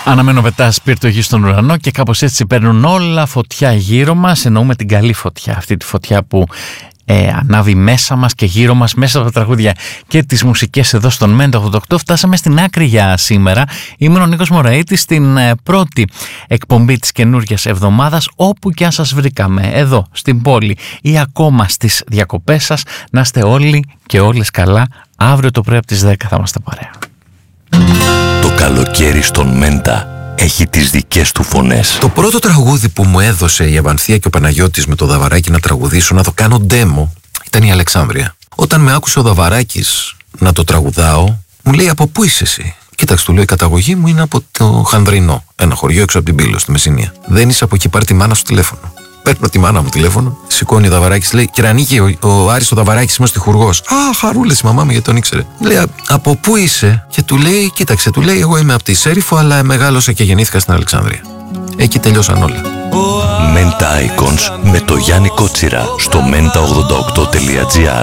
Αναμένω πετά σπίρτο γη στον ουρανό και κάπως έτσι παίρνουν όλα φωτιά γύρω μας. Εννοούμε την καλή φωτιά, αυτή τη φωτιά που ανάβει μέσα μας και γύρω μας, μέσα από τα τραγούδια και τις μουσικές εδώ στον Μέντα 88. Φτάσαμε στην άκρη για σήμερα. Είμαι ο Νίκος Μωραΐτης στην πρώτη εκπομπή της καινούργιας εβδομάδας, όπου και αν σας βρήκαμε, εδώ στην πόλη ή ακόμα στις διακοπές σας. Να είστε όλοι και όλες καλά. Αύριο το πρωί από τις 10 θα είμαστε παρέα. Το καλοκαίρι στον Μέντα έχει τις δικές του φωνές. Το πρώτο τραγούδι που μου έδωσε η Αβανθία και ο Παναγιώτης με το Δαβαράκι να τραγουδήσω, να το κάνω demo, ήταν η Αλεξάνδρεια. Όταν με άκουσε ο Δαβαράκης να το τραγουδάω, μου λέει: από πού είσαι εσύ? Κοίταξε, του λέω: η καταγωγή μου είναι από το Χανδρινό, ένα χωριό έξω από την Πύλο, στη Μεσσηνία. Δεν είσαι από εκεί, πάρ' τη μάνα σου τηλέφωνο. Παίρνω τη μάνα μου τηλέφωνο, σηκώνει ο Δαβαράκης, λέει: Κυρανίκη, ο Άρης ο Δαβαράκης, είμαι στιχουργός. Α, χαρούλες η μαμά μου, γιατί τον ήξερε. Λέει: από πού είσαι? Και του λέει: κοίταξε, του λέει: εγώ είμαι από τη Σέριφο, αλλά μεγάλωσα και γεννήθηκα στην Αλεξάνδρεια. Εκεί τελειώσαν όλα. Μέντα Icons με το Γιάννη Κότσιρα στο menta88.gr.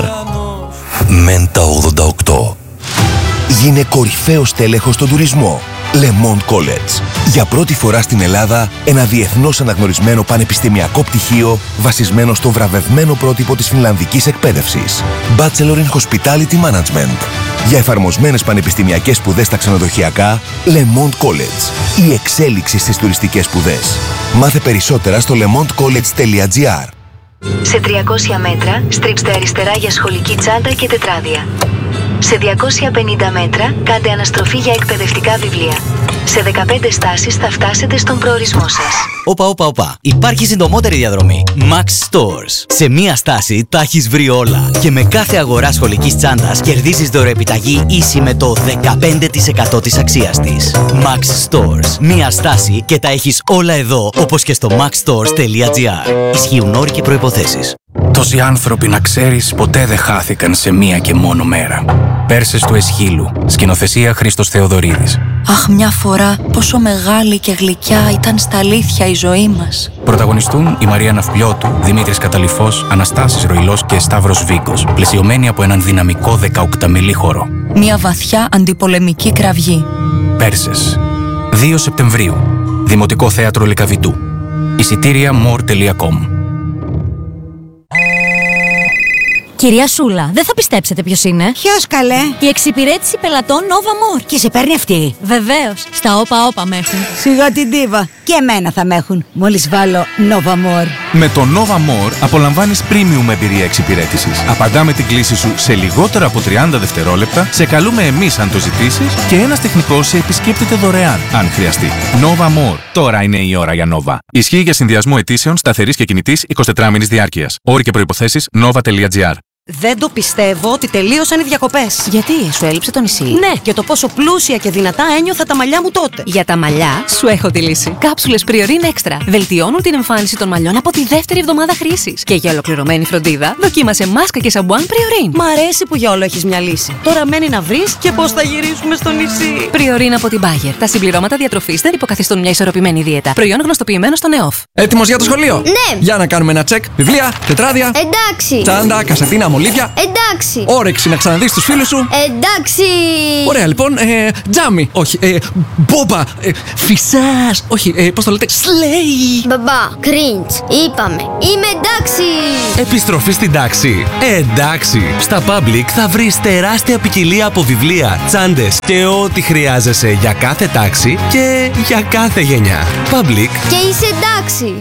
Μέντα 88. Γίνε κορυφαίος τέλεχος στον τουρισμό. Le Monde College. Για πρώτη φορά στην Ελλάδα, ένα διεθνώς αναγνωρισμένο πανεπιστημιακό πτυχίο βασισμένο στο βραβευμένο πρότυπο της φινλανδικής εκπαίδευσης. Bachelor in Hospitality Management. Για εφαρμοσμένες πανεπιστημιακές σπουδές στα ξενοδοχειακά, Le Monde College. Η εξέλιξη στις τουριστικές σπουδές. Μάθε περισσότερα στο lemondecollege.gr. Σε 300 μέτρα, στρίψτε αριστερά για σχολική τσάντα και τετράδια. Σε 250 μέτρα, κάντε αναστροφή για εκπαιδευτικά βιβλία. Σε 15 στάσεις θα φτάσετε στον προορισμό σας. Όπα. Υπάρχει συντομότερη διαδρομή. Max Stores. Σε μία στάση τα έχεις βρει όλα. Και με κάθε αγορά σχολικής τσάντας κερδίζεις δωρεοεπιταγή ίση με το 15% της αξίας της. Max Stores. Μία στάση και τα έχεις όλα εδώ, όπως και στο maxstores.gr. Ισχύουν όροι και προϋποθέσεις. Τόσοι άνθρωποι, να ξέρεις, ποτέ δεν χάθηκαν σε μία και μόνο μέρα. Πέρσες του Εσχύλου. Σκηνοθεσία Χρήστος Θεοδωρίδης. Αχ, μια φορά πόσο μεγάλη και γλυκιά ήταν στα αλήθεια η ζωή μας. Πρωταγωνιστούν η Μαρία Ναυπλιώτου, Δημήτρης Καταλυφός, Αναστάσης Ροϊλός και Σταύρος Βίκος, πλαισιωμένοι από έναν δυναμικό 18μηλή χώρο. Μια βαθιά αντιπολεμική κραυγή. Πέρσες. 2 Σεπτεμβρίου. Δημοτικό Θέατρο Λυκαβητού. Εισιτήρια more.com. Κυρία Σούλα, δεν θα πιστέψετε ποιος είναι. Ποιος, καλέ? Η εξυπηρέτηση πελατών Nova More. Και σε παίρνει αυτή? Βεβαίως. Στα όπα με έχουν. Σιγά την ντίβα. Και εμένα θα με έχουν, μόλις βάλω Nova More. Με το Nova More απολαμβάνεις premium εμπειρία εξυπηρέτησης. Απαντάμε την κλήση σου σε λιγότερα από 30 δευτερόλεπτα, σε καλούμε εμείς αν το ζητήσεις και ένας τεχνικός σε επισκέπτεται δωρεάν, αν χρειαστεί. Nova More. Τώρα είναι η ώρα για Nova. Ισχύει για συνδυασμό αιτήσεων σταθερής και κινητής 24 μήνης διάρκειας. Όροι και προϋποθέσεις nova.gr. Δεν το πιστεύω ότι τελείωσαν οι διακοπές. Γιατί, σου έλειψε το νησί? Ναι, για το πόσο πλούσια και δυνατά ένιωθα τα μαλλιά μου τότε. Για τα μαλλιά, σου έχω τη λύση. Κάψουλες Priorin Extra. Βελτιώνουν την εμφάνιση των μαλλιών από τη δεύτερη εβδομάδα χρήσης. Και για ολοκληρωμένη φροντίδα, δοκίμασε μάσκα και σαμπουάν Priorin. Μ' αρέσει που για όλο έχεις μια λύση. Τώρα μένει να βρεις και πώς θα γυρίσουμε στο νησί. Priorin από την Bayer. Τα συμπληρώματα διατροφής δεν υποκαθιστούν μια ισορροπημένη δίαιτα. Προϊόν γνωστοποιημένο στον ΕΟΦ. Έτοιμος για το σχολείο? Ναι! Για να κάνουμε ένα τσεκ. Βιβλία, τετράδια. Εντάξει! Τσάντα, κασετίνα, μολύβια. Εντάξει! Όρεξη να ξαναδείς τους φίλους σου. Εντάξει! Ωραία, λοιπόν, τζάμι. Όχι, μπόμπα. Φυσάς. Όχι, πώς το λέτε? Σλέι. Μπαμπά, cringe. Είπαμε. Είμαι εντάξει! Επιστροφή στην τάξη. Εντάξει! Στα Public θα βρεις τεράστια ποικιλία από βιβλία, τσάντες και ό,τι χρειάζεσαι για κάθε τάξη και για κάθε γενιά. Public. Και είσαι εντάξει!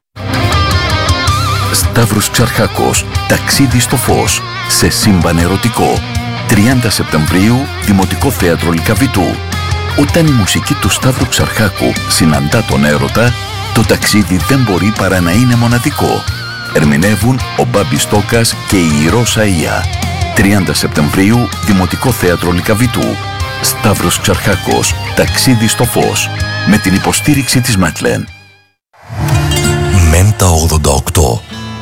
Σταύρος Ξαρχάκος, ταξίδι στο φως, σε σύμπαν ερωτικό. 30 Σεπτεμβρίου, Δημοτικό Θέατρο Λυκαβητού. Όταν η μουσική του Σταύρου Ξαρχάκου συναντά τον έρωτα, το ταξίδι δεν μπορεί παρά να είναι μοναδικό. Ερμηνεύουν ο Μπάμπης Στόκας και η Ρώσα Ία. 30 Σεπτεμβρίου, Δημοτικό Θέατρο Λυκαβητού. Σταύρος Ξαρχάκος, ταξίδι στο φως, με την υποστήριξη της Μέτλεν. Μέντα 88.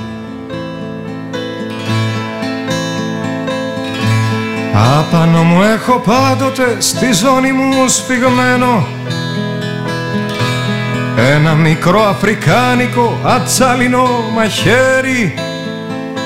Απάνω μου έχω πάντοτε στη ζώνη μου σφιγμένο ένα μικρό αφρικάνικο ατσάλινο μαχαίρι